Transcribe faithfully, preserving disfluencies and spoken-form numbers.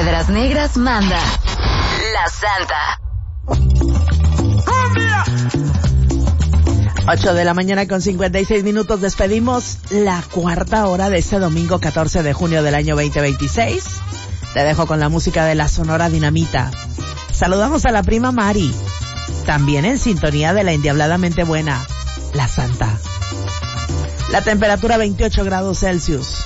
Piedras Negras manda La Santa. ocho de la mañana con cincuenta y seis minutos. Despedimos la cuarta hora de este domingo catorce de junio del año veinte veintiséis. Te dejo con la música de la Sonora Dinamita. Saludamos a la prima Mari, también en sintonía de la endiabladamente buena La Santa. La temperatura veintiocho grados Celsius.